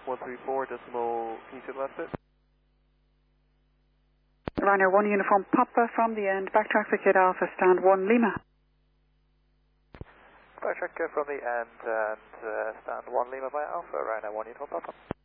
134 decimal, can you say the last bit? Ryanair 1 Uniform Papa from the end, backtrack for Kid Alpha, stand 1 Lima. Backtrack from the end and stand 1 Lima by Alpha, Ryanair 1 Uniform Papa.